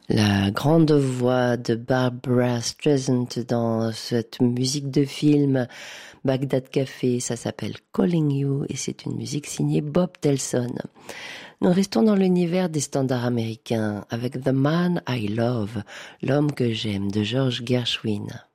La grande voix de Barbra Streisand dans cette musique de film Bagdad Café, ça s'appelle Calling You et c'est une musique signée Bob Telson. Nous restons dans l'univers des standards américains avec The Man I Love, l'homme que j'aime de George Gershwin.